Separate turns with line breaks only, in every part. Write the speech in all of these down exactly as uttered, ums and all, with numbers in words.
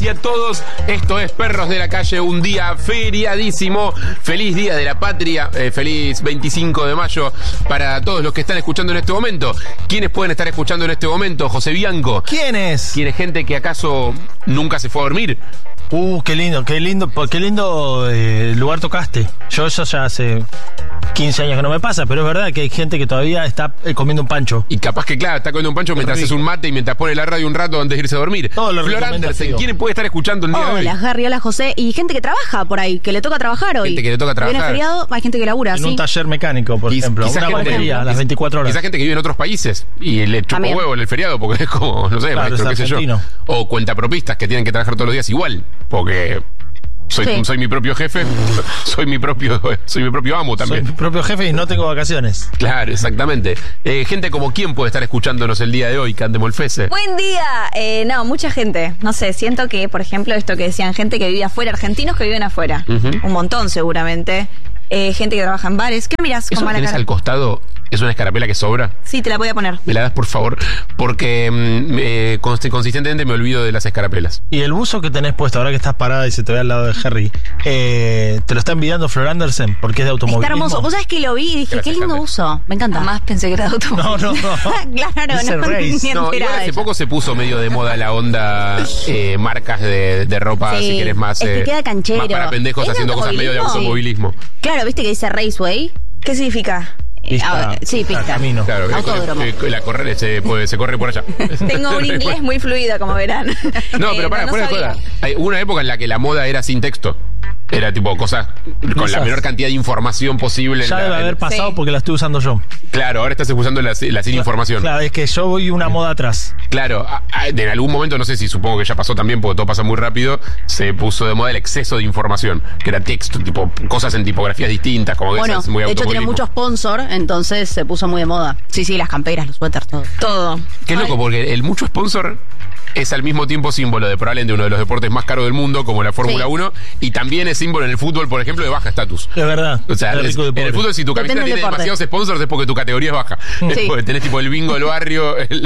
y a todos. Esto es Perros de la Calle, un día feriadísimo. Feliz Día de la Patria, eh, feliz veinticinco de mayo para todos los que están escuchando en este momento. ¿Quiénes pueden estar escuchando en este momento? José Bianco.
¿Quién es?
¿Quién es gente que acaso nunca se fue a dormir?
Uh, qué lindo, qué lindo, qué lindo eh, lugar tocaste. Yo eso ya hace quince años que no me pasa, pero es verdad que hay gente que todavía está eh, comiendo un pancho.
Y capaz que, claro, está comiendo un pancho mientras hace un mate y mientras pone la radio un rato antes de irse a dormir.
Todo lo
Flor Andersen, ¿quién puede estar escuchando el día de hoy?
Hola, Harry, hola, José. Y gente que trabaja por ahí, que le toca trabajar hoy.
Gente que le toca trabajar.
Viene feriado, hay gente que labura,
En
¿sí?
un taller mecánico, por
Quiz-
ejemplo.
quizás
Una
gente-
batería a las veinticuatro horas.
Quizá gente que vive en otros países y le chupa
También.
huevo en el feriado porque es como, no sé,
Claro,
maestro,
es
qué sé yo.
argentino.
O cuentapropistas que tienen que trabajar todos los días igual, porque soy,
Sí.
soy mi propio jefe, soy mi propio, soy mi propio amo
Soy
también.
mi propio jefe y no tengo vacaciones.
Claro, exactamente. Eh, gente como quién puede estar escuchándonos el día de hoy, Cande Molfese.
Buen día. Eh, no, mucha gente. No sé, siento que, por ejemplo, esto que decían, gente que vive afuera, argentinos que viven afuera.
Ujú.
Un montón, seguramente. Eh, gente que trabaja en bares. ¿Qué miras
¿Eso
con
que
mala
tenés
cara?
al costado es una escarapela que sobra?
Sí, te la voy a poner.
Me la das, por favor, porque mm, eh, const- consistentemente me olvido de las escarapelas.
Y el buzo que tenés puesto ahora que estás parada y se te ve al lado de Harry, eh, te lo está envidiando Flor Andersen porque es de automovilismo.
Está hermoso. Vos sabés que lo vi y dije,
Gracias,
qué lindo
Cande.
uso. Me encanta.
Jamás pensé que era de automóvil.
No, no, no.
Claro,
Dice
no,
Race.
ni
No, igual
enterada
hace
ella.
poco se puso medio de moda la onda eh, marcas de, de ropa,
Sí,
si querés más,
es que
eh,
queda canchero.
más para pendejos
¿Es de
haciendo cosas medio de
automovilismo?
automovilismo.
Claro, viste que dice Raceway.
¿Qué significa?
Pista,
Ah, sí, pista.
camino.
Claro, eh,
Autódromo.
eh, la correr se, pues, se corre por allá.
Tengo un inglés muy fluido, como verán.
No,
Eh,
pero para, fuera de
sabía.
joda. Hay una época en la que la moda era sin texto. Era tipo cosas con la
Esas.
menor cantidad de información posible. en
Ya
la-
debe
en-
haber pasado
Sí.
porque la estoy usando yo.
Claro, ahora estás usando la, la sin información.
Claro, es que yo voy una moda atrás.
Claro, a- a- en algún momento, no sé si supongo que ya pasó también, porque todo pasa muy rápido, se puso de moda el exceso de información, que era texto, tipo cosas en tipografías distintas, como que
Bueno,
esas muy
de hecho tiene
automovilismo.
mucho sponsor, entonces se puso muy de moda. Sí, sí, las camperas, los suéteres, todo.
Todo.
Qué loco, porque el mucho sponsor es al mismo tiempo símbolo de probablemente uno de los deportes más caros del mundo, como la Fórmula
Sí.
uno, y también es símbolo en el fútbol, por ejemplo, de baja estatus.
Es verdad.
O sea,
de
es-
rico de
en
pobre.
el fútbol, si tu
Depende
camiseta
del
tiene
deporte.
demasiados sponsors, es porque tu categoría es baja. Es
Sí.
porque tenés tipo el bingo del barrio, el-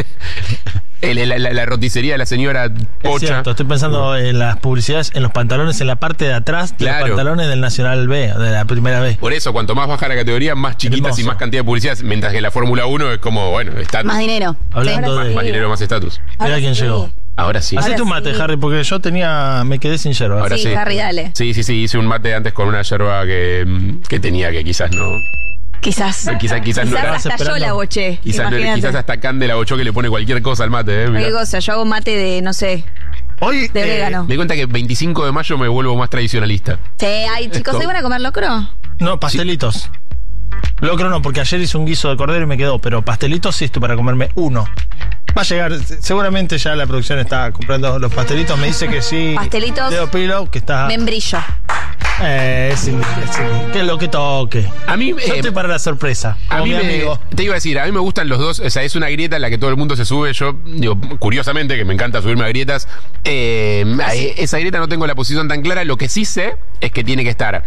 el- la, la- la roticería de la señora
Es
Pocha.
cierto, estoy pensando en las publicidades, en los pantalones, en la parte de atrás de
Claro.
los pantalones del Nacional B, de la primera B.
Por eso, cuanto más baja la categoría, más chiquitas y
Hermoso.
más cantidad de publicidad, mientras que en la Fórmula uno es como, bueno, estatus.
Más dinero.
Hablando
Más,
de...
más dinero, más estatus.
Mira quién llegó.
Ahora sí.
Hacete un mate,
sí.
Harry, porque yo tenía, me quedé sin yerba.
Ahora
Sí,
sí.
Harry, dale.
Sí, sí, sí, hice un mate antes con una yerba que, mm, que tenía, que quizás no.
Quizás.
Quizás, quizás no era.
hasta yo
esperando.
la boché.
Quizás, no era-
imagínate.
quizás hasta Cande la bochó que le pone cualquier cosa al mate, eh. mirá.
Qué cosa, yo hago mate de, no sé,
Hoy,
de
eh,
orégano.
Me di cuenta que veinticinco de mayo me vuelvo más tradicionalista.
Sí, ay, chicos,
Esto-
¿se van a comer locro?
no, pastelitos. Locro no, porque ayer hice un guiso de cordero y me quedó, pero pastelitos sí estoy para comerme uno. Va a llegar, seguramente ya la producción está comprando los pastelitos, me dice que sí.
Pastelitos.
Leo Pilo, que está...
Membrillo.
Eh, es, in- es in- que lo que toque.
A mí,
Yo
eh,
estoy para la sorpresa.
a
Como
mí
mi
me-
amigo.
te iba a decir, a mí me gustan los dos, o sea, es una grieta en la que todo el mundo se sube, yo, digo, curiosamente, que me encanta subirme a grietas, eh, eh, esa grieta no tengo la posición tan clara, lo que sí sé es que tiene que estar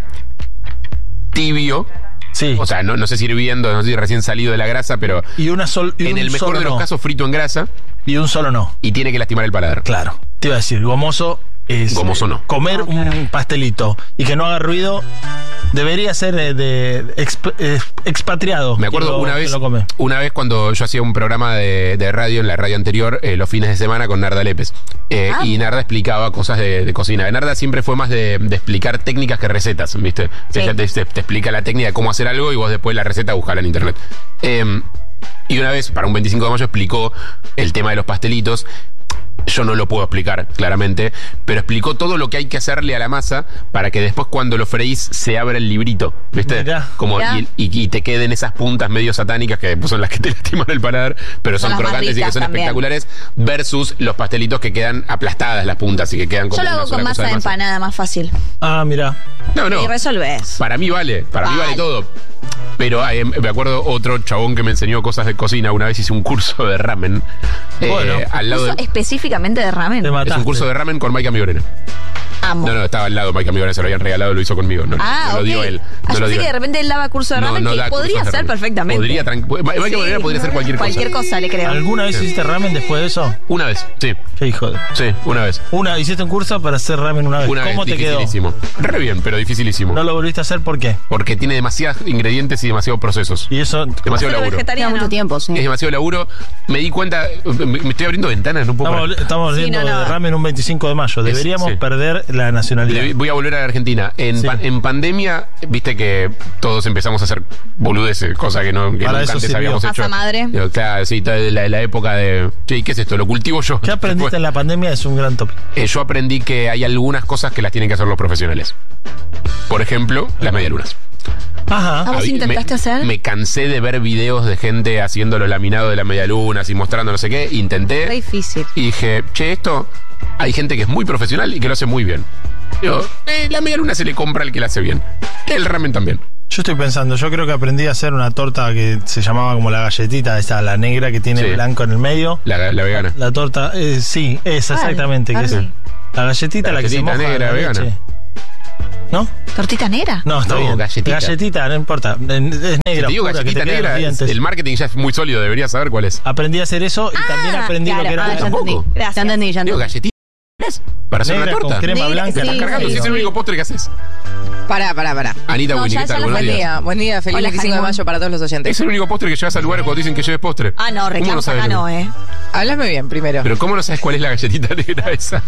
tibio,
Sí.
o sea, no, no sé si hirviendo, no sé si recién salido de la grasa, pero
y una sol, y
en
un
el mejor
solo
de los
no.
casos frito en grasa
Y un solo no.
y tiene que lastimar el paladar.
Claro. Te iba a decir, gomoso es.
Gomoso no.
Comer un pastelito y que no haga ruido debería ser eh, de exp- eh, expatriado.
Me acuerdo
quien lo-
una
quien
vez,
lo come.
una vez cuando yo hacía un programa de, de radio en la radio anterior, eh, los fines de semana con Narda Lépez. Eh,
Ah.
Y Narda explicaba cosas de, de cocina. Narda siempre fue más de, de explicar técnicas que recetas, ¿viste?
Sí.
Ella te, te- te explica la técnica de cómo hacer algo y vos después la receta buscala en internet. Eh, y una vez, para un veinticinco de mayo, explicó el tema de los pastelitos. Yo no lo puedo explicar, claramente, pero explicó todo lo que hay que hacerle a la masa para que después cuando lo freís se abra el librito, ¿viste?
Mirá.
Como
Mirá.
y, y- y te queden esas puntas medio satánicas que después son las que te lastiman el paladar, pero son,
Son las más
crocantes y que
ricas
son
también.
espectaculares, versus los pastelitos que quedan aplastadas las puntas y que quedan como
Yo lo
una
hago
sola
con
cosa
masa de empanada, más fácil.
Ah, mira.
No, no.
Y resolves.
Para mí vale, para mí vale
Vale.
todo. Pero eh, me acuerdo otro chabón que me enseñó cosas de cocina. Una vez hice un curso de ramen. eh,
Bueno.
al lado
Uso
de,
específicamente de ramen.
Te
es
mataste.
un curso de ramen con Maika Miorena.
Amo.
No, no, estaba al lado, Mike Amigo, se lo habían regalado, lo hizo conmigo. No,
Ah,
no lo
ok.
dio él.
Ah,
No
yo
lo
sé
dio
que de
él.
repente él daba curso de
No,
ramen,
no
que
da
podría
cursos de
ser
ramen.
perfectamente.
Podría, tranqu- Mike
Sí.
Amigo podría hacer cualquier cosa.
Cualquier cosa, le creo.
¿Alguna vez hiciste ramen después de eso?
Una vez, sí,
¿Qué hijo de...?
sí, una vez.
Una, hiciste un curso para hacer ramen una vez.
Una
¿Cómo
vez,
te quedó?
dificilísimo. Re bien, pero dificilísimo.
¿No lo volviste a hacer por qué?
Porque tiene demasiados ingredientes y demasiados procesos.
Y eso...
Demasiado
Ser
laburo.
Lleva
vegetariano.
mucho tiempo, sí.
Es demasiado laburo. Me di cuenta, me, me estoy abriendo ventanas, no puedo
Estamos,
parar.
estamos
Sí,
viendo
no, no.
de ramen un veinticinco de mayo.
Es-
Deberíamos
sí.
perder la nacionalidad.
Le- Voy a volver a la Argentina. En,
Sí.
pa- en pandemia, viste que todos empezamos a hacer boludeces, cosa que, no, que
Para
nunca
eso
antes
sirvió.
habíamos
Masa
hecho.
madre.
Digo, claro, sí, toda la, la época de. Che, ¿qué es esto? Lo cultivo yo.
¿Qué aprendiste
Después,
en la pandemia? Es un gran tópico.
eh, yo aprendí que hay algunas cosas que las tienen que hacer los profesionales. Por ejemplo, las medialunas.
Ajá.
Ah, ¿vos
Habí-
intentaste
me,
hacer?
Me cansé de ver videos de gente haciendo los laminados de las medialunas y mostrando no sé qué. Intenté.
Re difícil.
Y dije, che, esto hay gente que es muy profesional y que lo hace muy bien. Digo, eh, la media luna se le compra al que la hace bien. El ramen también.
Yo estoy pensando, yo creo que aprendí a hacer una torta que se llamaba como la galletita, esa, la negra que tiene
Sí.
blanco en el medio.
La, la vegana.
La torta, eh, sí, esa
¿Cuál?
exactamente. Que
Ah,
es
sí.
la galletita,
La
la, que se
galletita
moja
negra,
en la
vegana.
leche. ¿No?
¿Tortita negra?
No, está
No,
bien.
galletita.
Galletita, no importa. Es negra.
Si te digo
oscura, que te
galletita
queda en los
negra,
dientes.
el marketing ya es muy sólido, deberías saber cuál es.
Aprendí a hacer eso y
Ah,
también aprendí
Claro,
lo que era
ah,
la
ya
tampoco.
entendí.
Gracias.
Ya entendí, ya
Digo,
entendí.
galletita para hacer
negra
una torta.
con crema
Negra,
blanca.
sí,
Estás cargando,
sí,
si es el
sí.
único postre que haces.
Pará, pará, pará.
Anita
No,
Winnie,
ya-
¿qué
ya
tal?
lo
Buenos
Buen
días.
día, buen día, feliz
Hola,
veinticinco de
Honeymoon.
mayo para todos los oyentes.
Es el único postre que llevas al lugar cuando te dicen que lleves postre.
Ah, no,
¿Cómo
reclamos
sabes?
acá no, ¿eh?
Háblame bien primero.
Pero ¿cómo no sabes cuál es la galletita negra esa?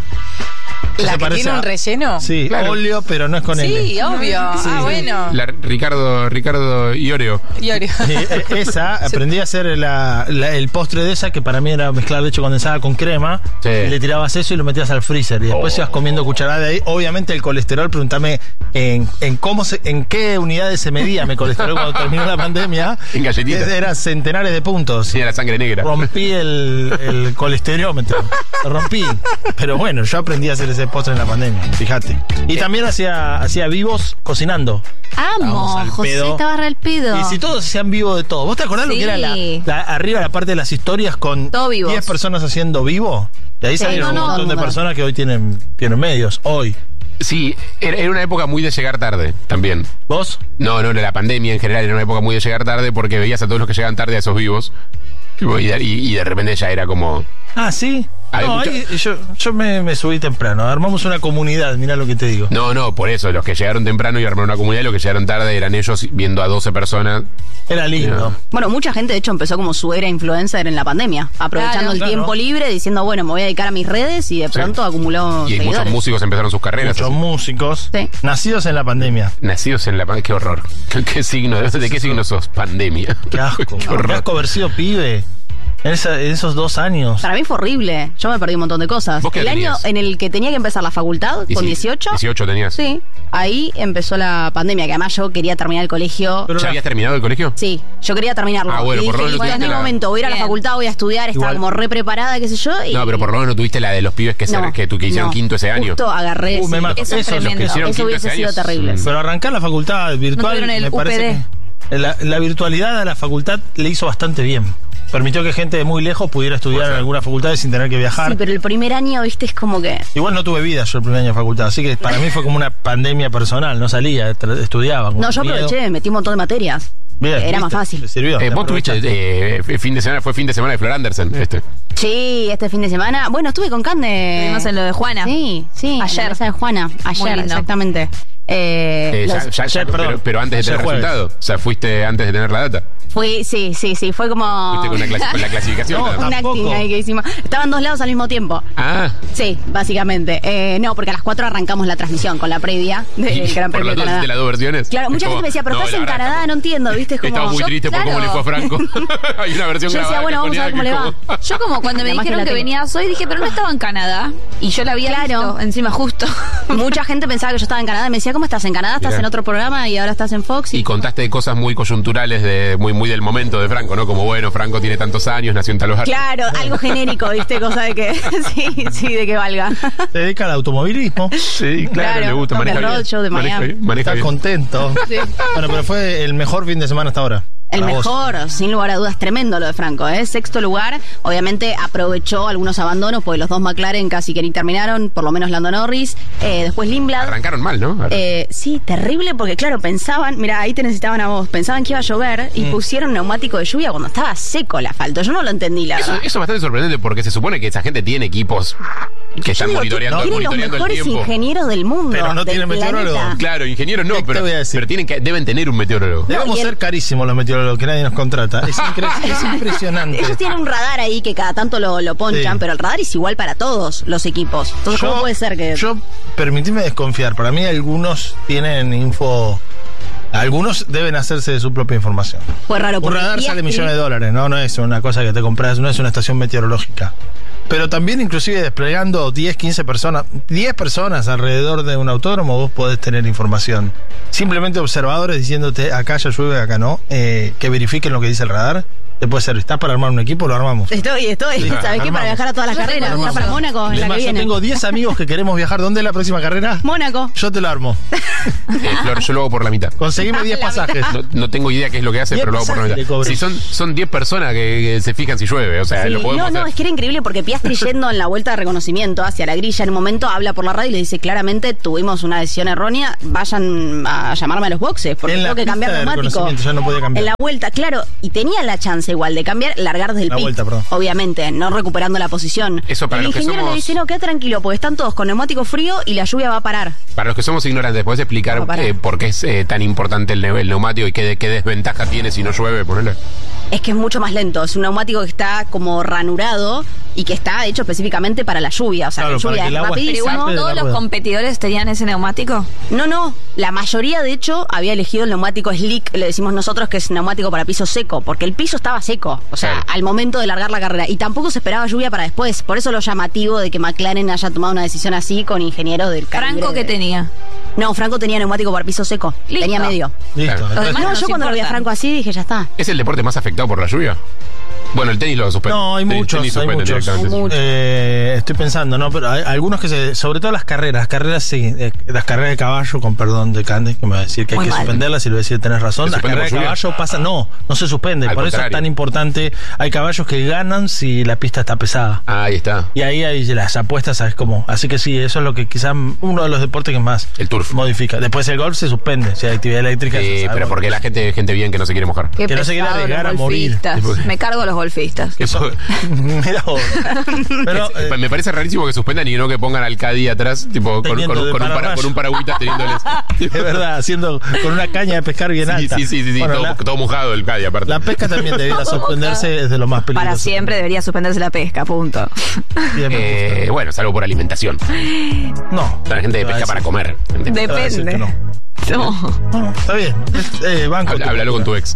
¿La
se
que
parece
tiene
a-
un relleno?
Sí,
Claro.
óleo, pero no es con L.
Sí, obvio. Ah, bueno.
La Ricardo, Ricardo y Oreo.
Y Oreo.
Sí, eh, esa, aprendí a hacer la- la- el postre de esa, que para mí era mezclar leche condensada con crema.
Sí.
Y le tirabas eso y lo metías al freezer. Y después
Oh.
ibas comiendo cucharada de ahí. Obviamente el colesterol, pregúntame en, en cómo se, en qué unidades se medía mi colesterol cuando terminó la pandemia.
En galletitas.
Era centenares de puntos.
Tiene la sangre negra.
Rompí el, el colesterómetro. Lo rompí. Pero bueno, yo aprendí a hacer ese postre en la pandemia, fíjate. Y también hacía, hacía vivos cocinando. Estábamos
Amo,
al
José
pedo.
estaba re al pedo.
Y si todos hacían vivo de todo. ¿Vos te acordás lo
Sí.
que era la, la- arriba la parte de las historias con
Todo vivos.
diez personas haciendo vivo? Y ahí
Sí,
salieron
no,
un
no,
montón de
no.
personas que hoy tienen, tienen medios. Hoy.
Sí, era, era una época muy de llegar tarde también.
¿Vos?
No, no, la pandemia en general era una época muy de llegar tarde porque veías a todos los que llegaban tarde a esos vivos. Tipo, Y de, y- y de repente ya era como.
Ah, sí.
Hay
No,
mucha-
ahí yo, yo me, me subí temprano. Armamos una comunidad, mirá lo que te digo.
No, no, por eso, los que llegaron temprano y armaron una comunidad, los que llegaron tarde eran ellos viendo a doce personas.
Era lindo.
No.
Bueno, mucha gente de hecho empezó como su era influencer en la pandemia, aprovechando
Claro.
el
Claro.
tiempo libre, diciendo, bueno, me voy a dedicar a mis redes y de pronto acumuló
Y muchos
seguidores.
músicos empezaron sus carreras.
Muchos
así.
músicos
Sí.
nacidos en la pandemia.
Nacidos en la pandemia. Qué horror. ¿Qué, qué signo? ¿De, de qué signo sos? Pandemia.
Qué asco.
Qué
Qué
horror.
asco haber sido pibe. En, esa- en esos dos años.
Para mí fue horrible. Yo me perdí un montón de cosas.
¿Vos qué
El año
tenías?
en el que tenía que empezar la facultad, con dieciocho.
dieciocho tenías.
Sí. Ahí empezó la pandemia, que además yo quería terminar el colegio.
Pero
¿Ya
la-
habías terminado el colegio?
Sí, yo quería terminarlo.
Ah, bueno,
y
por lo
dije,
menos
bueno, en
tuviste
el
la-
momento, voy a ir a la
Bien.
facultad, voy a estudiar, estaba
Igual-
como re preparada, qué sé yo. Y
No, pero por lo menos no tuviste la de los pibes que, se-
No,
que, tú, que hicieron
no.
quinto ese año.
Justo agarré.
Uh, me
sí.
mato.
eso es
Eso es lo que
tremendo.
hicieron
Eso
quinto
hubiese
ese
sido
año.
terrible.
Mm.
Pero arrancar la facultad virtual
tuvieron el
me parece
U P D.
que la, la virtualidad a la facultad le hizo bastante bien. Permitió que gente de muy lejos pudiera estudiar
Puede
en
ser.
algunas facultades sin tener que viajar.
Sí, pero el primer año, viste, es como que.
Igual no tuve vida yo el primer año de facultad, así que para mí fue como una pandemia personal, no salía, tra- estudiaba. con
No, yo
miedo.
aproveché, metí un montón de materias.
Bien,
Era más
¿viste?
fácil.
Le sirvió.
Eh,
te
vos tuviste
aprovechaste.
eh, fin de semana, fue fin de semana de Flor Andersen, este.
Sí, este fin de semana. Bueno, estuve con Cande.
Estuvimos en lo de Juana.
Sí, sí.
Ayer.
en la mesa de Juana. Ayer,
lindo.
exactamente. Eh,
Eh, ya-
los-
ya- ya-
Ayer, perdón.
pero, pero antes de
Ayer
tener el
jueves.
resultado. O sea, fuiste antes de tener la data.
Fui, sí, sí, sí. Fue como.
Fuiste con, la clasi- con la clasificación.
No,
nada más.
un
tampoco.
acting ahí que hicimos. Estaban dos lados al mismo tiempo.
Ah,
Sí, básicamente. Eh, no, porque a las cuatro arrancamos la transmisión con la previa del Gran
por
Premio
las
de
dos,
Canadá.
de las dos versiones.
Claro,
Es
mucha
como,
gente me decía, pero
no,
estás
la
en
verdad,
Canadá,
estamos-
no entiendo, ¿viste? Es como.
Estamos muy
yo-
tristes por
claro.
cómo le fue a Franco. Hay una versión
Yo decía,
grabada
bueno, vamos a ver cómo le
cajoneada
va.
que es
Yo como cuando me
Además que
dijeron
la
que,
tengo.
venías hoy, dije, pero no estaba en Canadá. Y yo la había
Claro.
visto encima justo.
Mucha gente pensaba que yo estaba en Canadá y me decía, ¿cómo estás en Canadá? ¿Estás
Mirá.
en otro programa y ahora estás en Fox?
Y contaste cosas muy coyunturales, de muy, muy del momento de Franco, ¿no? Como, bueno, Franco tiene tantos años, nació en tal lugar.
Claro, algo genérico, ¿viste? Cosa de que. sí, sí, de que valga.
Se dedica al automovilismo,
Sí, claro,
Claro,
le gusta,
Rock
maneja
and
bien.
Roll Show de
Maneja
Miami.
bien, maneja
está
bien.
contento.
Sí.
Bueno, pero fue el mejor fin de semana hasta ahora.
El
Para vos.
mejor, sin lugar a dudas, tremendo lo de Franco, ¿eh? Sexto lugar, obviamente aprovechó algunos abandonos, porque los dos McLaren casi que ni terminaron, por lo menos Lando Norris, eh, después Lindblad.
Arrancaron mal, ¿no?
Eh, sí, terrible, porque claro, pensaban, mira, ahí te necesitaban a vos, pensaban que iba a llover y
Mm.
pusieron neumático de lluvia cuando estaba seco el asfalto. Yo no lo entendí, la
Eso,
verdad.
eso es bastante sorprendente porque se supone que esa gente tiene equipos que están
Yo digo,
monitoreando,
tienen los
monitoreando el
mejores
tiempo.
ingenieros del mundo.
Pero no
del
tienen
planeta.
meteorólogo.
Claro, ingenieros no,
¿Qué te
pero,
voy a decir?
pero tienen que, deben tener un meteorólogo.
Debemos
y el-
ser carísimos los meteorólogos, que nadie nos contrata. Es, incre- es impresionante.
Ellos tienen un radar ahí que cada tanto lo, lo ponchan,
Sí.
pero el radar es igual para todos los equipos. Entonces, ¿cómo puede ser que...?
Yo, permitime desconfiar. Para mí, algunos tienen info. Algunos deben hacerse de su propia información.
Fue raro.
Un
porque
radar
Piastri-
sale millones de dólares, ¿no? No es una cosa que te compras, no es una estación meteorológica. Pero también, inclusive, desplegando diez, quince personas, diez personas alrededor de un autódromo, vos podés tener información. Simplemente observadores diciéndote acá ya llueve, acá no, eh, que verifiquen lo que dice el radar. Te puede ser, ¿estás para armar un equipo? Lo armamos.
Estoy, estoy.
Sí,
¿Sabes qué?
armamos.
Para viajar a todas las carreras.
Armamos.
¿Está para Mónaco en la
Además,
que
yo
viene?
tengo diez amigos que queremos viajar. ¿Dónde es la próxima carrera?
Mónaco.
Yo te lo armo.
Eh, Flor, yo lo hago por la mitad.
Conseguime diez pasajes.
No, no tengo idea qué es lo que hace,
Diez
pero lo hago por la
pasajes le
mitad.
cobro.
Si son son diez personas que, que se fijan si llueve, o sea,
Sí.
lo podemos
No, no,
hacer.
es que era increíble porque Piastri yendo en la vuelta de reconocimiento hacia la grilla en un momento habla por la radio y le dice claramente tuvimos una decisión errónea, vayan a llamarme a los boxes porque
En la
tengo que
pista
cambiar
de
neumático.
reconocimiento ya no podía cambiar.
En la vuelta, claro, y tenía la chance igual de cambiar, largar desde el
La
pit,
vuelta, perdón.
obviamente, no recuperando la posición.
Eso para
el
los que
ingeniero
somos-
le dice, no, queda tranquilo porque están todos con neumático frío y la lluvia va a parar.
Para los que somos ignorantes, ¿podés explicar
No, pará.
eh, por qué es eh, tan importante el, neu- el neumático y qué, qué desventaja tiene si no llueve? Ponele.
Es que es mucho más lento, es un neumático que está como ranurado y que está hecho específicamente para la lluvia, o sea,
Claro,
la
para
lluvia
que
es
el agua
Pero
rapidísimo.
escape
igual
de la
todos los
rueda.
competidores tenían ese neumático.
No, no, la mayoría de hecho había elegido el neumático slick, le decimos nosotros que es neumático para piso seco, porque el piso estaba seco, o sea,
Claro.
al momento de largar la carrera, y tampoco se esperaba lluvia para después, por eso lo llamativo de que McLaren haya tomado una decisión así con ingenieros del calibre
Franco, ¿qué
de-
tenía?
No, Franco tenía neumático para piso seco,
Listo.
tenía medio.
Listo.
Claro.
Los demás
No,
nos
yo cuando lo vi a
importan.
Franco así dije, ya está.
¿Es el deporte más afectado por la lluvia? Bueno, el tenis lo suspende.
No, hay
Tenis-
muchos,
tenis
hay
suspende
muchos.
directamente.
Hay muchos.
Eh, estoy pensando, ¿no? Pero hay algunos que se. Sobre todo las carreras. Las carreras, sí. eh, las carreras de caballo, con perdón de Cande, que me va a decir que hay
Muy
que
mal.
suspenderlas y le voy a decir, tenés razón.
¿Se
Las
suspende
carreras de
por lluvia?
caballo pasan. No, no se suspende.
Al
Por eso es
contrario.
tan importante. Hay caballos que ganan si la pista está pesada.
Ah, ahí está.
Y ahí hay las apuestas, ¿sabes cómo? Así que sí, eso es lo que quizás uno de los deportes que más
El turf.
modifica. Después el golf se suspende, si hay actividad eléctrica.
Sí,
se sabe,
pero
bueno.
porque la gente, gente bien que no se quiere mojar.
Qué
Que no se quiere
pesado,
arriesgar
los
a morir.
golfistas. Me cargo los golfistas.
Eso-
Mira vos. Pero, eh,
me parece rarísimo que suspendan y no que pongan al Caddy atrás, tipo, con, con,
Teniendo
un-
de
con un, para-
pararrayo.
con un paragüitas teniéndoles.
es verdad, haciendo con una caña de pescar bien
Sí,
alta.
sí, sí, sí, sí,
Bueno,
todo,
la,
todo mojado el Caddy aparte.
la pesca también debería suspenderse, es de lo más peligroso.
Para siempre debería suspenderse la pesca, punto.
Bien, me
Eh,
gusta.
bueno, salvo por alimentación.
No.
La gente
Te va a
pesca para
decir-
comer.
te va a decir que
Depende.
no.
No.
No, está bien. Es- eh, banco
Habla-
tu
Háblalo con tu ex.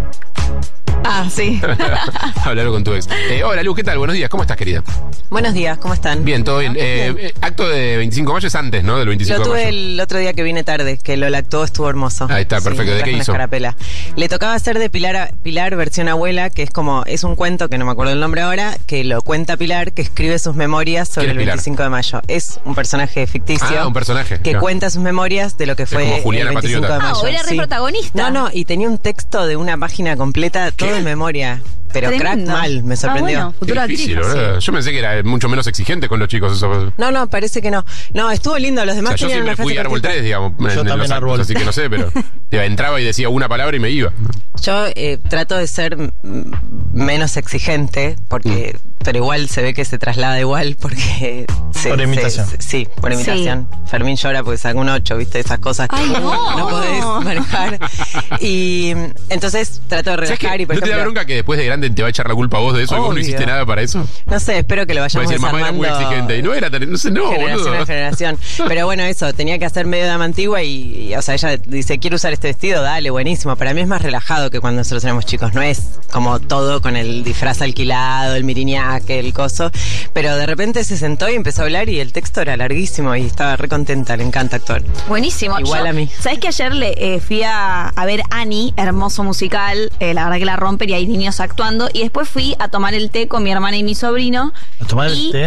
Ah, sí.
Háblalo con tu ex. Eh, hola, Lu, ¿qué tal? Buenos días. ¿Cómo estás, querida?
Buenos días, ¿cómo están?
Bien, todo bien. Eh, eh, acto de veinticinco de mayo es antes, ¿no? Del veinticinco
Lo
de
tuve
mayo.
el otro día que vine tarde, que lo lactó, estuvo hermoso.
Ahí está, perfecto. ¿De
traje
qué
una
hizo?
escarapela. Le tocaba hacer de Pilar, a- Pilar versión abuela, que es como, es un cuento que no me acuerdo el nombre ahora, que lo cuenta Pilar, que escribe sus memorias sobre
¿Quién
el
es Pilar?
veinticinco de mayo. Es un personaje ficticio.
Ah, un personaje.
Que
claro.
cuenta sus memorias de lo que fue
como Juliana
el veinticinco
Patriota.
de mayo.
Ah, era re
sí.
protagonista.
No, no, y tenía un texto de una página completa, todo en memoria. Pero crack
Tremendo.
mal, me sorprendió.
Ah, bueno,
Qué
futuro
difícil,
actriz.
¿verdad? Yo pensé que era mucho menos exigente con los chicos eso.
No, no, parece que no. No, estuvo lindo, los
O
demás
sea, yo
tenían
siempre
una
fui
frase
árbol
cortita.
tres, digamos, en, en
también
los actos,
árbol.
así que no sé, pero te entraba y decía una palabra y me iba.
Yo eh, trato de ser mm, menos exigente, porque pero igual se ve que se traslada igual, porque... Se,
Por
se-
imitación.
se- sí, por imitación. Fermín llora porque sacó un ocho, ¿viste? Esas cosas que
Ay, no.
no podés manejar. Y mm, entonces trato de
¿Sabes
relajar
qué?
y, por
¿No te da
ejemplo...
bronca que después de grande te va a echar la culpa a vos de eso? Y vos no
Obvio.
hiciste nada para eso.
No sé, espero que lo
Va a
vayamos
decir, mamá era muy
desarmando
exigente. Y no era tan... No sé, no,
generación
boludo.
en generación. Pero bueno, eso, tenía que hacer medio dama antigua y, y, o sea, ella dice, quiero usar este vestido, dale, buenísimo. Para mí es más relajado que cuando nosotros éramos chicos. No es como todo con el disfraz alquilado, el miriñaque, el coso. Pero de repente se sentó y empezó a hablar y el texto era larguísimo y estaba re contenta, le encanta actuar.
Buenísimo.
Igual
Yo-
a mí.
¿Sabés que ayer le eh, fui a, a ver Annie, hermoso musical? Eh, la verdad que la rompen y hay niños actuando. Y después fui a tomar el té con mi hermana y mi sobrino.
¿A tomar el
y-
té?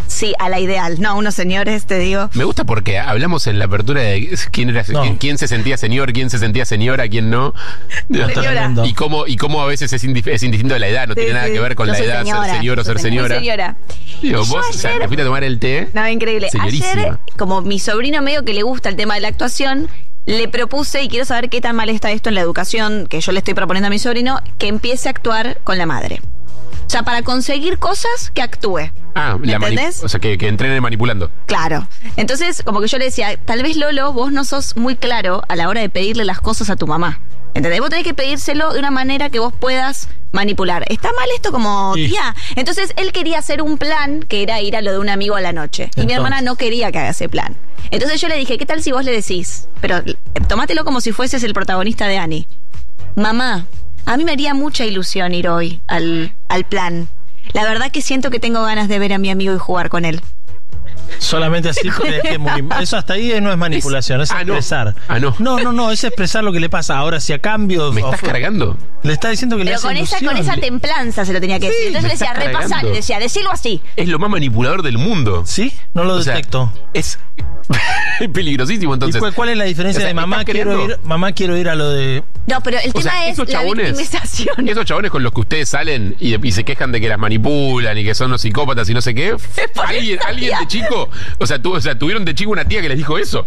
sí, a la ideal. No, unos señores, te digo.
Me gusta porque hablamos en la apertura de quién era,
No.
quién, quién se sentía señor, quién se sentía señora, quién no.
Señora.
Tremendo.
Y cómo, y cómo a veces es, indif- es indistinto de la edad, no
Sí,
tiene nada
sí.
que ver con
Yo
la
soy
edad,
señora,
ser señor o
yo
ser
soy
señora.
Señora.
Digo,
Yo
vos o sea,
ayer-
te fuiste a tomar el té.
No, increíble.
Señorísima.
Ayer, como mi sobrino medio que le gusta el tema de la actuación, le propuse, y quiero saber qué tan mal está esto en la educación que yo le estoy proponiendo a mi sobrino, que empiece a actuar con la madre. O sea, para conseguir cosas, que actúe.
Ah,
¿Me
la mani-
entendés?
o sea, que, que entrene manipulando.
Claro. Entonces, como que yo le decía, tal vez Lolo, vos no sos muy claro a la hora de pedirle las cosas a tu mamá. ¿Entendés? Vos tenés que pedírselo de una manera que vos puedas manipular. ¿Está mal esto como
Sí.
tía? Entonces, él quería hacer un plan que era ir a lo de un amigo a la noche. Y mi
Entonces.
hermana no quería que haga ese plan. Entonces yo le dije, ¿qué tal si vos le decís? Pero eh, tomátelo como si fueses el protagonista de Annie. Mamá, a mí me haría mucha ilusión ir hoy al, al plan. La verdad que siento que tengo ganas de ver a mi amigo y jugar con él.
Solamente así crees que muy- eso hasta ahí no es manipulación, es
Ah, no.
expresar.
Ah, no.
No, no, no, es expresar lo que le pasa. Ahora, si a cambio.
¿Me estás
of-
cargando?
Le está diciendo que le
Pero
hace
con esa,
ilusión.
con esa templanza se lo tenía que decir. Entonces
me
le decía,
estás
repasar,
cargando.
le decía, decilo así.
Es lo más manipulador del mundo.
¿Sí? No lo
O sea,
detecto.
es peligrosísimo
¿Y
entonces.
cuál, cuál es la diferencia
o sea,
de
¿me
mamá
estás
quiero
creando?
ir, mamá quiero ir a lo de.
No, pero el
O
tema
sea,
es
esos
la
chabones,
victimización.
esos chabones con los que ustedes salen y, y se quejan de que las manipulan y que son los psicópatas y no sé qué.
por
¿Alguien,
esa
alguien
tía.
de chico, o sea, tu- o sea, tuvieron de chico una tía que les dijo eso.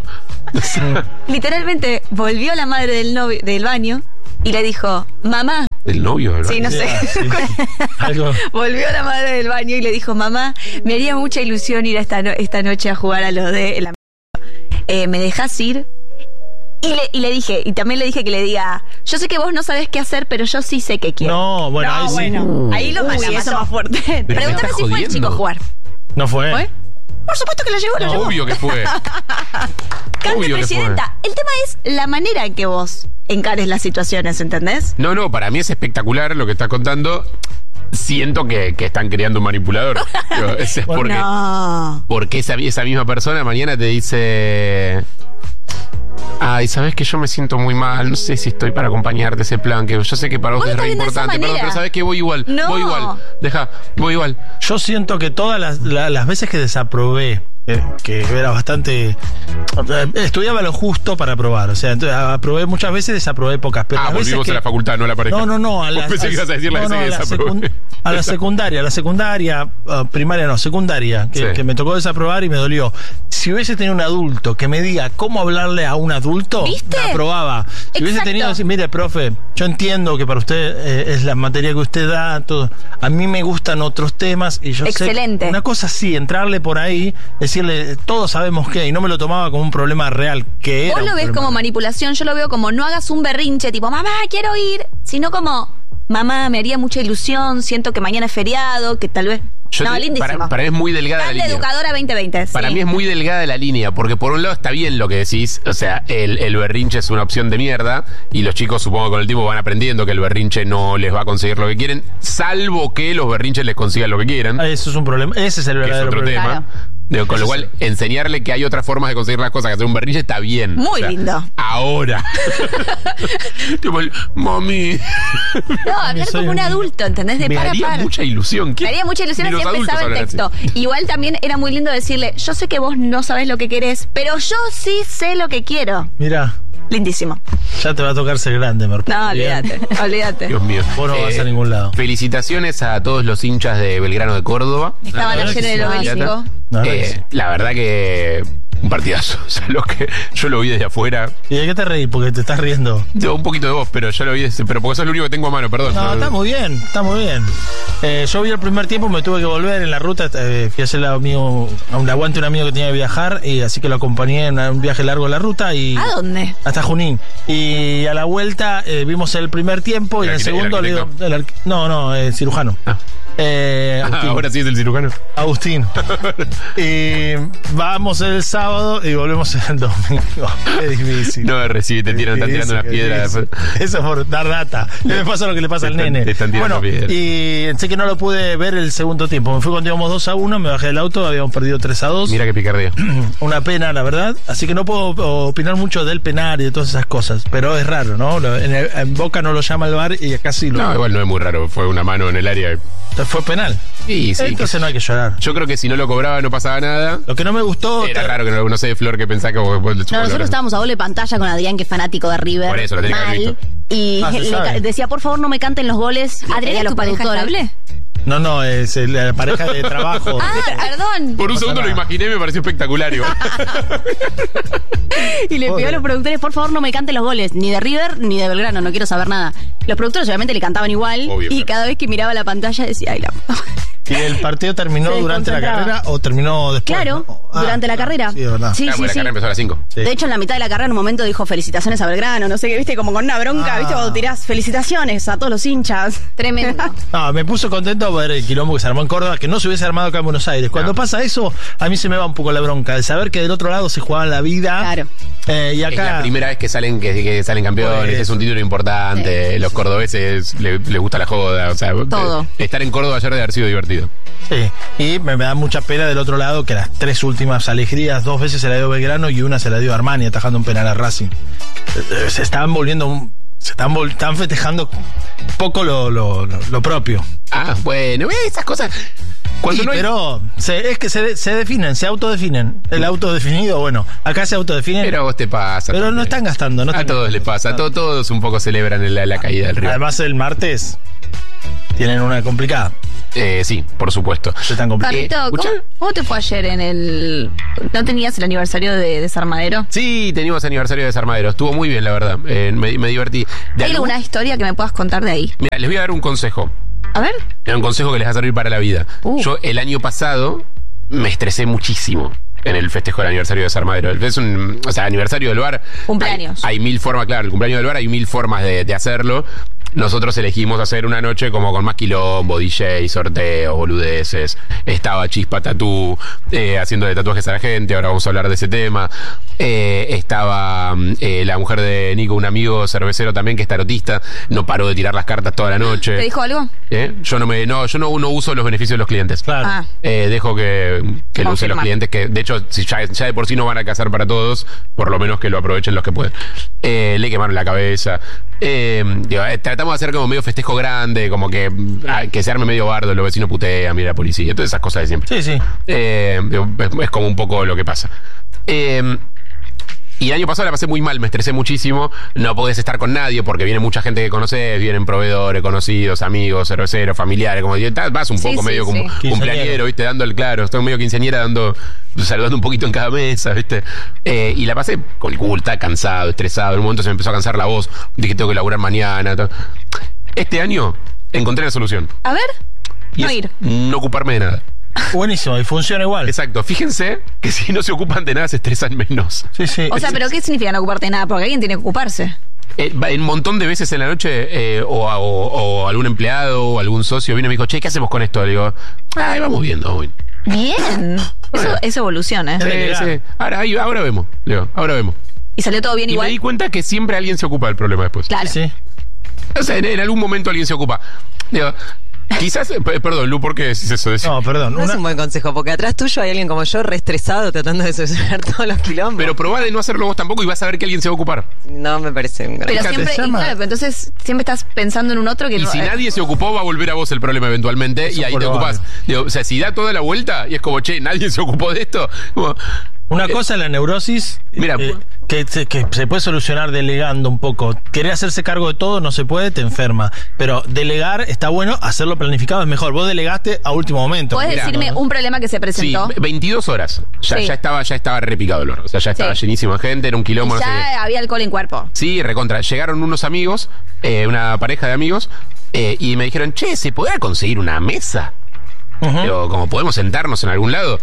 Literalmente volvió la madre del novio del baño y le dijo, mamá.
Del novio, ¿verdad?
Sí, no sé.
Ah, sí. Algo.
Volvió la madre del baño y le dijo, mamá, me haría mucha ilusión ir a esta, no- esta noche a jugar a lo de el amigo. Eh, ¿Me dejas ir? Y le, y le dije, y también le dije que le diga, yo sé que vos no sabés qué hacer, pero yo sí sé qué quiero.
No, bueno, ahí sí.
bueno, ahí lo
Uy,
mató.
eso más fuerte.
Pregúntame
estás
si fue el
jodiendo.
chico a jugar.
No fue.
¿Fue? Por supuesto que lo llevó, lo llevó.
Obvio que fue.
Cante,
Obvio que fue.
presidenta. El tema es la manera en que vos encares las situaciones, ¿entendés?
No, no, para mí es espectacular lo que estás contando. Siento que, que están creando un manipulador. Digo, es es porque,
No.
porque esa, esa misma persona mañana te dice... Ay, sabes que yo me siento muy mal, no sé si estoy para acompañarte ese plan, que yo sé que para vos
Vos
es
lo
re
estás viendo de esa
importante, perdón,
manera.
pero sabes que voy igual,
No.
voy igual, deja, voy igual.
Yo siento que todas las, la- las veces que desaprobé, eh, que era bastante. eh, Estudiaba lo justo para aprobar. O sea, entonces, aprobé muchas veces, desaprobé pocas. Pero
Ah,
las veces
volvimos
que-
a la facultad, no a la pareja.
No, no, no. A
Vos
la,
pensé que ibas a decir la
no,
veces
no,
que
a la,
desaprobé.
secun- a la secundaria, a la secundaria, uh, primaria no, secundaria, que,
Sí.
que me tocó desaprobar y me dolió. Si hubiese tenido un adulto que me diga cómo hablarle a un adulto,
¿Viste?
me aprobaba. Si hubiese
Exacto.
tenido decir, mire, profe, yo entiendo que para usted eh, es la materia que usted da, todo. A mí me gustan otros temas y yo
Excelente.
sé. Una cosa así, entrarle por ahí, decirle, todos sabemos qué, y no me lo tomaba como un problema real, que era
Vos
un
lo ves
problema
como
real.
manipulación, yo lo veo como no hagas un berrinche, tipo, mamá, quiero ir, sino como, mamá, me haría mucha ilusión, siento que mañana es feriado, que tal vez...
Yo
no,
te-
lindísimo.
para, para mí es muy delgada la
Plan de
línea.
educadora veinte veinte.
Para
sí.
mí es muy delgada la línea, porque por un lado está bien lo que decís, o sea, el, el berrinche es una opción de mierda, y los chicos supongo que con el tiempo van aprendiendo que el berrinche no les va a conseguir lo que quieren, salvo que los berrinches les consigan lo que quieran,
Ah, Eso es un problema, ese es el
que es
verdadero
otro
problema.
tema.
Claro.
Digo, con lo cual, enseñarle que hay otras formas de conseguir las cosas, que hacer un berrinche está bien.
Muy lindo.
Ahora. Tipo el, mami.
No, hablar
soy
como un
un-
adulto, ¿entendés? De
Me
par a
haría
par.
mucha ilusión. ¿Qué?
Me haría mucha ilusión,
Ni
así
los adultos
empezaba el
hablan así.
texto. Igual también era muy lindo decirle, yo sé que vos no sabés lo que querés, pero yo sí sé lo que quiero.
Mira,
Lindísimo.
ya te va a tocar ser grande, Merp.
No, olvídate, olvídate.
Dios mío.
Vos no vas a ningún lado.
Felicitaciones a todos los hinchas de Belgrano de Córdoba.
Estaban
La verdad
ayer en el
que sí.
obelisco.
La verdad
Eh,
que sí.
la verdad que un partidazo. O sea, lo que yo lo vi desde afuera.
¿Y de qué te reís? Porque te estás riendo.
Yo un poquito de vos, pero yo lo vi desde, pero porque sos lo único que tengo a mano, perdón.
No, está muy bien, está muy bien. Eh, yo vi el primer tiempo, me tuve que volver en la ruta, eh, fui a hacer la amigo, a un aguante a un amigo que tenía que viajar, y así que lo acompañé en un viaje largo en la ruta y
¿A dónde?
hasta Junín. Y a la vuelta eh, vimos el primer tiempo y
¿El
en el
arquite- el
segundo le digo,
arquitecto?
el arqu- no, no, eh, cirujano.
Ah.
Eh,
Ah,
Agustín.
ahora sí es el cirujano.
Agustín. Y vamos el sábado y volvemos el domingo. Qué difícil.
No, recibe, te tiran, están tirando unas
Qué
piedras.
difícil. Eso es por dar data. ¿Qué me pasa lo que le pasa
Te
al
están-
nene?
te están tirando
Bueno,
piedras.
y sé que no lo pude ver el segundo tiempo. Me fui cuando íbamos dos a uno, me bajé del auto, habíamos perdido tres a dos.
Mira qué picardía.
Una pena, la verdad. Así que no puedo opinar mucho del penal y de todas esas cosas. Pero es raro, ¿no? Lo- En, el- en Boca no lo llama el V A R y acá sí lo.
No, igual no es muy raro. Fue una mano en el área.
Está fue penal.
Sí, sí.
Entonces no hay que llorar.
Yo creo que si no lo cobraba no pasaba nada.
Lo que no me gustó...
Era
te-
raro que no, no sé, Flor, que pensás que vos, vos le
No,
chupó
nosotros
la-
estábamos a doble pantalla con Adrián, que es fanático de River.
Por eso, lo tenía que haber
mal,
visto.
y
Ah, se
le
sabe.
ca- decía, por favor, no me canten los goles. Le pedía
¿Adrián
a
es
los
tu pareja
productores.
estable?
No, no, es el- la pareja de trabajo.
Ah, perdón.
Por un
No pasa
segundo lo
nada.
imaginé y me pareció espectacular. Digo.
Y le pidió a
Joder.
los productores, por favor, no me canten los goles, ni de River ni de Belgrano, no quiero saber nada. Los productores obviamente le cantaban igual,
Obvio,
y
claro.
cada vez que miraba la pantalla decía, ay, la...
¿Y el partido terminó
Se
durante la
desconcentraba.
carrera o terminó después?
Claro,
¿no? Ah,
durante la
claro,
carrera.
Sí, es verdad.
Sí,
Claro,
sí,
porque la
sí.
carrera empezó a las cinco.
Sí.
De hecho, en la mitad de la carrera, en un momento dijo felicitaciones a Belgrano, no sé qué, viste, como con una bronca,
Ah.
viste, cuando tirás felicitaciones a todos los hinchas.
Tremendo.
No, me puso contento ver el quilombo que se armó en Córdoba, que no se hubiese armado acá en Buenos Aires. Cuando
No.
pasa eso, a mí se me va un poco la bronca, de saber que del otro lado se jugaba la vida.
Claro.
Eh, y
Es la
acá.
primera vez que salen que, que salen campeones,
Por eso.
es un título importante, los cordobeses les le gusta la joda, o sea,
Todo.
eh, estar en Córdoba ayer debe haber sido divertido.
Sí, y me, me da mucha pena del otro lado que las tres últimas alegrías, dos veces se la dio Belgrano y una se la dio Armani atajando un penal a Racing. Eh, Se estaban volviendo, un- se están, vol- están festejando poco lo, lo, lo- lo propio.
Ah, bueno, eh, esas cosas. Cuando
Sí,
no hay-
pero se- es que se, de- se definen, se autodefinen. El autodefinido, bueno, acá se autodefinen,
Pero
pero,
a vos te pasa.
no
también.
están gastando. No
A
están
todos les
gastando.
pasa, a to- todos un poco celebran la, la caída del río.
Además, el martes tienen una complicada.
Eh, sí, por supuesto.
Se están complicando.
Carlito, ¿cómo,
¿escuchá?
cómo te fue ayer en el... ¿No tenías el aniversario de Desarmadero?
Sí, teníamos aniversario de Desarmadero. Estuvo muy bien, la verdad. Eh, me, me divertí. De
¿Hay
algún-
alguna historia que me puedas contar de ahí?
Mira, les voy a dar un consejo.
A ver.
Un consejo que les va a servir para la vida.
Uh.
Yo el año pasado me estresé muchísimo en el festejo del aniversario de Desarmadero. Es un, o sea, aniversario del bar.
Cumpleaños.
Hay, hay mil formas, claro, el cumpleaños del bar hay mil formas de, de hacerlo. Nosotros elegimos hacer una noche como con más quilombo, D J, sorteos, boludeces. Estaba Chispa Tatú eh, haciendo de tatuajes a la gente, ahora vamos a hablar de ese tema. Eh, estaba eh, la mujer de Nico, un amigo cervecero también que es tarotista, no paró de tirar las cartas toda la noche.
¿Te dijo algo?
¿Eh? Yo no me, no, yo no, no uso los beneficios de los clientes.
Claro.
Ah.
Eh, dejo que, que lo usen los
Confirma.
clientes, que de hecho, si ya, ya de por sí no van a cazar para todos, por lo menos que lo aprovechen los que pueden. Eh, le quemaron la cabeza. Eh, digo, eh, tratamos de hacer como medio festejo grande, como que, ah, que se arme medio bardo, los vecinos putean, mira la policía, todas esas cosas de siempre.
Sí, sí.
Eh, digo, es, es como un poco lo que pasa. Eh, y el año pasado la pasé muy mal, me estresé muchísimo. No podés estar con nadie porque viene mucha gente que conoces, vienen proveedores, conocidos, amigos, cerveceros, familiares. Como y tal, vas un
Sí,
poco
sí,
medio
sí.
como cumpleañero, ¿viste? Dando el claro. Estoy medio quinceañera dando, saludando un poquito en cada mesa, ¿viste? Eh, y la pasé con el culo, estaba cansado, estresado. En un momento se me empezó a cansar la voz. Dije, tengo que laburar mañana. Tal. Este año encontré la solución.
A ver.
Y
No
es
ir.
no ocuparme de nada.
Buenísimo, y funciona igual.
Exacto. Fíjense que si no se ocupan de nada se estresan menos.
Sí, sí.
O sea, ¿pero qué significa no ocuparte de nada? Porque alguien tiene que ocuparse.
Eh, va- en un montón de veces en la noche, eh, o, a- o- o algún empleado o algún socio vino y me dijo, che, ¿qué hacemos con esto? Le digo, ay, vamos viendo. Hoy.
Bien. Eso es evolución, ¿eh?
Sí.
Sí, sí. Ahora, ahí- ahora vemos, le digo, ahora vemos.
Y salió todo bien
Y
igual.
me di cuenta que siempre alguien se ocupa del problema después.
Claro.
Sí, sí.
O sea, en, en algún momento alguien se ocupa. Digo, quizás, eh, p- perdón, Lu, ¿por qué decís eso? Decís-
No, perdón.
No
una-
es un buen consejo, porque atrás tuyo hay alguien como yo reestresado tratando de solucionar todos los quilombos.
Pero probá de no hacerlo vos tampoco y vas a ver que alguien se va a ocupar.
no me parece un gran...
Pero
Fíjate,
siempre,
se
y
llama-
claro, pero entonces siempre estás pensando en un otro que
Y
no-
si
eh,
nadie se ocupó, va a volver a vos el problema eventualmente
Eso
y ahí te
probable.
ocupás. Digo, o sea, si da toda la vuelta y es como, che, nadie se ocupó de esto. Como,
Una cosa es la neurosis,
Mira,
eh, que, se, que se puede solucionar delegando un poco. Querer hacerse cargo de todo no se puede, te enferma. Pero delegar está bueno, hacerlo planificado es mejor. Vos delegaste a último momento.
¿Puedes
Mirá,
decirme
¿no?
un problema que se
sí,
presentó?
veintidós horas. Ya,
Sí.
ya estaba, ya estaba repicado el olor. O sea, ya estaba
Sí.
llenísimo de gente, era un
Y
quilombo, no sé qué.
ya había alcohol en cuerpo.
Sí, recontra. Llegaron unos amigos, eh, una pareja de amigos, eh, y me dijeron, che, ¿se podrá conseguir una mesa?
Ujú.
Pero como podemos sentarnos en algún lado.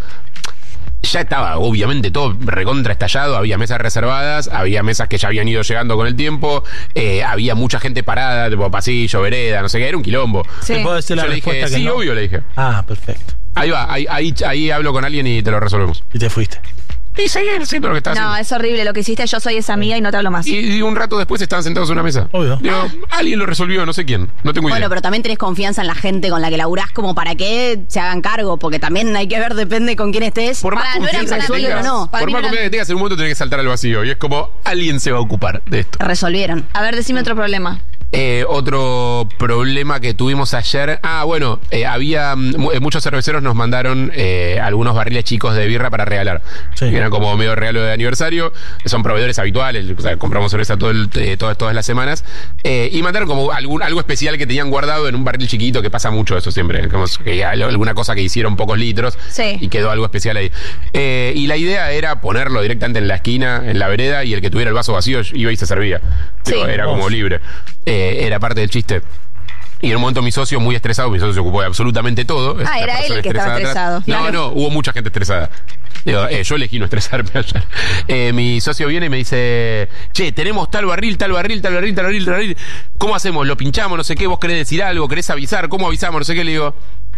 Ya estaba, obviamente, todo recontra estallado. Había mesas reservadas, había mesas que ya habían ido llegando con el tiempo, eh, había mucha gente parada, tipo pasillo, vereda, no sé qué, era un quilombo.
Sí.
¿Te puedo decir la
Yo le dije,
respuesta que
sí,
no?
obvio, le dije.
Ah, perfecto.
Ahí va, ahí, ahí, ahí hablo con alguien y te lo resolvemos.
Y te fuiste.
Y seguí haciendo lo que estás
No,
haciendo.
es horrible lo que hiciste. Yo soy esa amiga y no te hablo más.
Y, y un rato después estaban sentados en una mesa.
Obvio.
Digo, alguien lo resolvió, no sé quién. No tengo idea.
Bueno, pero también tenés confianza en la gente con la que laburás como para que se hagan cargo, porque también hay que ver, depende con quién estés.
por más
Pará, no eran
confianza que
para
tengas,
amigos, no. Para
por
mí
más
no eran-
confianza que tengas, en un momento tenés que saltar al vacío. Y es como, alguien se va a ocupar de esto.
Resolvieron.
A ver, decime otro problema.
Eh, otro problema que tuvimos ayer. Ah, bueno, eh, había. mm, Muchos cerveceros nos mandaron eh, algunos barriles chicos de birra para regalar.
Sí.
Que eran como medio regalo de aniversario. Son proveedores habituales. O sea, compramos cerveza todo el- eh, todas, todas las semanas. Eh, y mandaron como algún, algo especial que tenían guardado en un barril chiquito, que pasa mucho eso siempre. Como que al- alguna cosa que hicieron pocos litros.
Sí.
Y quedó algo especial ahí. Eh, y la idea era ponerlo directamente en la esquina, en la vereda, y el que tuviera el vaso vacío iba y se servía.
Sí.
Digo, era como
Uf.
libre. Eh, era parte del chiste. Y en un momento mi socio, muy estresado, mi socio se ocupó de absolutamente todo. Es
Ah,
la
era
persona
él el que estaba
estresada atrás.
estresado.
No,
Claro.
no, hubo mucha gente estresada. Digo, eh, yo elegí no estresarme ayer. Eh, mi socio viene y me dice, che, tenemos tal barril, tal barril, tal barril, tal barril, tal barril. ¿Cómo hacemos? ¿Lo pinchamos? No sé qué. ¿Vos querés decir algo? ¿Querés avisar? ¿Cómo avisamos? No sé qué. Le digo,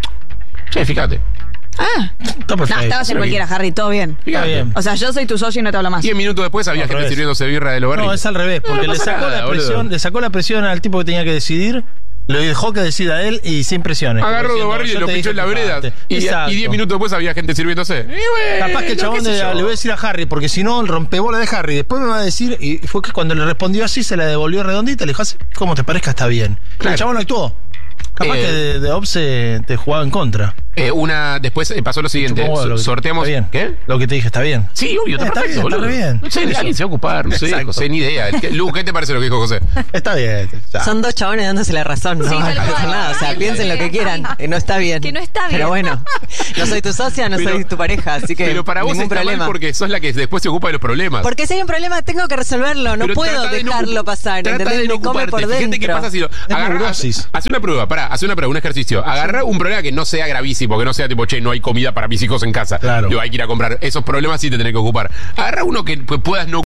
che, fíjate.
Ah,
Está
no,
perfecto.
estabas en cualquiera, Harry, todo bien.
Fíjate.
bien.
O sea, yo soy tu socio y no te hablo más.
Diez minutos después había
No, al
gente
revés.
sirviéndose birra de los barriles.
No, es al revés, porque
No, no
le
pasa
sacó
nada,
la
boludo.
presión, le sacó la presión al tipo que tenía que decidir, le dejó que decida él y sin presiones.
Agarró
Como
dos
diciendo,
barriles,
yo
lo
te
pinchó
dije
en la
que
vereda.
pagaste.
Y,
Exacto.
y diez minutos después había gente sirviéndose. Y bueno,
Capaz que el chabón
qué
de-
sé yo.
le voy a decir a Harry, porque si no, el rompebola de Harry. Después me va a decir, y fue que cuando le respondió así, se la devolvió redondita, le dijo así, como te parezca, está bien. Y
Claro.
el chabón actuó. Capaz
Eh,
que de, de Obse te jugaba en contra.
Eh, una, después eh, pasó lo siguiente.
Chupó huevo, lo que-
Sorteamos.
está bien.
¿Qué?
Lo que te dije está bien.
Sí, obvio, está,
Está
perfecto,
bien, está
boludo.
re bien.
No sé,
Por eso.
alguien se va a ocupar, no sé,
Exacto.
José, ni idea. ¿Qué- Lu, ¿qué te parece lo que dijo José?
Está bien. ya.
Son dos chabones dándose la razón, no
Sí,
va a
tal
pasar
cual.
nada. O sea,
Ay,
piensen lo que quieran. Eh, No está bien.
Que no está bien.
Pero bueno, no soy tu socia, no
Pero-
soy tu pareja, así que
Pero para vos
ningún
está
problema.
mal porque sos la que después se ocupa de los problemas.
Porque si hay un problema, tengo que resolverlo. No
Pero
puedo
trata de no
dejarlo
ocup-
pasar.
trata
¿Entendés?
de no
Me come
ocuparte.
por dentro.
Fíjate qué pasa si lo agarra,
neurosis.
hace una prueba, pará, hace una prueba, un ejercicio. Agarra un problema que no sea gravísimo, que no sea tipo, che, no hay comida para mis hijos en casa.
Claro.
Digo, hay que ir a comprar. Esos problemas sí te tenés que ocupar. Agarra uno que pues, puedas no.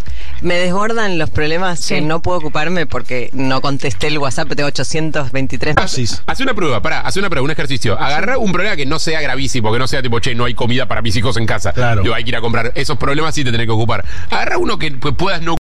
Me desbordan los problemas
Sí.
que no puedo ocuparme porque no contesté el WhatsApp, tengo ochocientos veintitrés.
Neurosis.
Hace una prueba, pará, hace una prueba, un ejercicio. Agarra un problema que no sea gravísimo, que no sea tipo, che, no hay comida para mis hijos en casa.
Claro.
Digo, hay que ir a comprar. Esos problemas sí te tenés que ocupar. Agarra uno que pues, puedas no